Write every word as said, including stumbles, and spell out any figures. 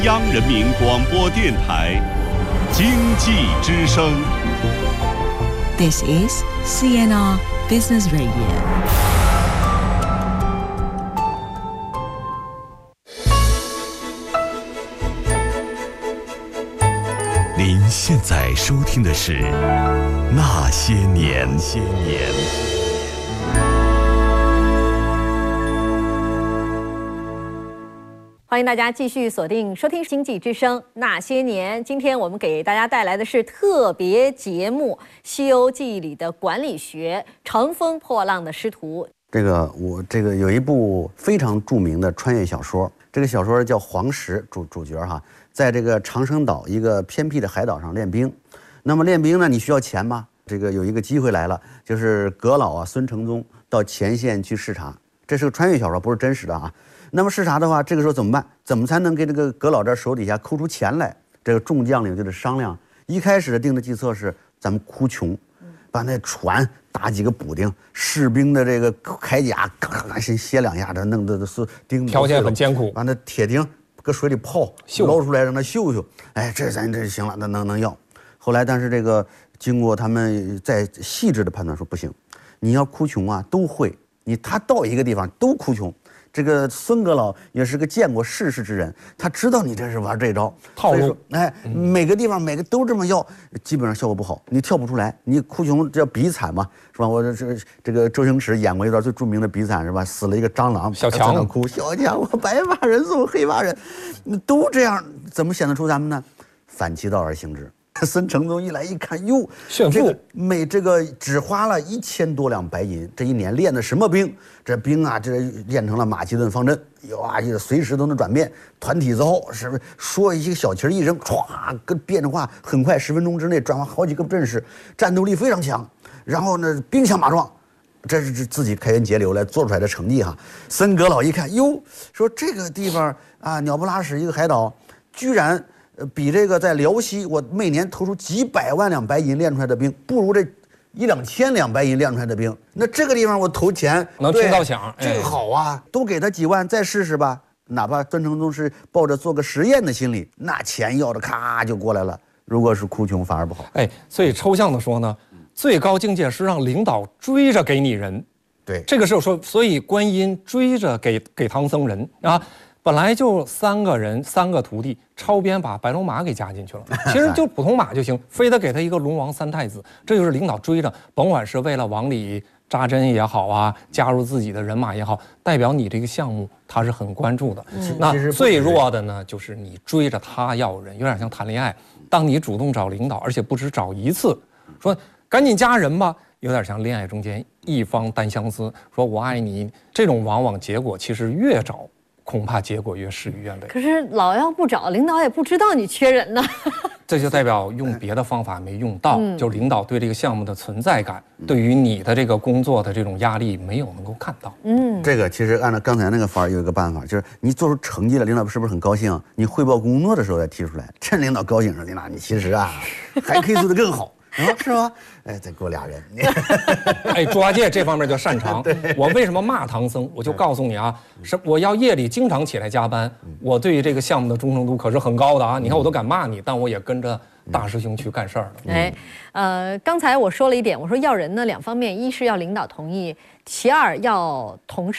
央人民广播电台经济之声。 This is C N R Business Radio。 您现在收听的是《那些年》。些年， 欢迎大家继续锁定收听《经济之声》那些年。今天我们给大家带来的是特别节目《西游记》里的管理学，乘风破浪的师徒。 这个我这个有一部非常著名的穿越小说，这个小说叫黄石，主主角哈，在这个长生岛一个偏僻的海岛上练兵。那么练兵呢，你需要钱吗？这个有一个机会来了，就是阁老啊孙承宗到前线去视察，这是个穿越小说，不是真实的啊。那么视察的话，这个时候怎么办？怎么才能给这个阁老这手底下抠出钱来？这个众将领就得商量。一开始定的计策是，咱们哭穷，把那船打几个补丁，士兵的这个铠甲咔咔先歇两下，这弄的是钉。 条件很艰苦， 把那铁钉搁水里泡，捞出来让它锈锈。哎，这咱这行了，那能能要。后来，但是这个经过他们再细致的判断说不行，你要哭穷啊，都会。你他到一个地方都哭穷。这个孙阁老也是个见过世事之人，他知道你这是玩这招套路。 哎，每个地方每个都这么要，基本上效果不好，你跳不出来。你哭穷叫比惨嘛，是吧？我这这这个周星驰演过一段最著名的比惨，是吧？死了一个蟑螂， 小强在那哭，小强我白发人送黑发人，都这样，怎么显得出咱们呢？反其道而行之。孙承宗一来一看，哟， 炫富， 这个每这个只花了一千多两白银，这一年练的什么兵？这兵啊，这练成了马其顿方阵，哇，这随时都能转变，团体之后是不是说一些小旗一扔，歘，跟变化很快，十分钟之内转换好几个阵势，战斗力非常强。然后呢，兵强马壮，这是自己开源节流来做出来的成绩哈。孙阁老一看，哟，说这个地方啊，鸟不拉屎一个海岛，居然。比这个在辽西，我每年投出几百万两白银练出来的兵，不如这一两千两白银练出来的兵。那这个地方我投钱能听到响， 这个好啊，都给他几万，再试试吧。哪怕孙承宗是抱着做个实验的心理，那钱要的咔就过来了。如果是哭穷，反而不好。 哎，所以抽象的说呢，最高境界是让领导追着给你人。 对， 这个时候说，所以观音追着给给唐僧人啊。本来就三个人，三个徒弟，超编把白龙马给加进去了。其实就普通马就行，非得给他一个龙王三太子，这就是领导追着，甭管是为了往里扎针也好啊，加入自己的人马也好，代表你这个项目他是很关注的。嗯、那最弱的呢，就是你追着他要人，有点像谈恋爱。当你主动找领导，而且不止找一次，说赶紧加人吧。有点像恋爱中间一方单相思，说我爱你，这种往往结果其实越找。恐怕结果越事与愿违。 可是老要不找，领导也不知道你缺人呢。 这就代表用别的方法没用到，嗯、就领导对这个项目的存在感，嗯、对于你的这个工作的这种压力没有能够看到。 嗯，这个其实按照刚才那个法儿有一个办法，就是你做出成绩了，领导是不是很高兴？你汇报工作的时候再提出来，趁领导高兴时，领导你其实啊还可以做得更好。啊，是吧？哎，再给我俩人。 哎，猪八戒这方面就擅长。我为什么骂唐僧？我就告诉你啊，是我要夜里经常起来加班，我对于这个项目的忠诚度可是很高的啊。你看我都敢骂你，但我也跟着大师兄去干事儿了。 哎，呃，刚才我说了一点，我说要人呢，两方面，一是要领导同意，其二要同事。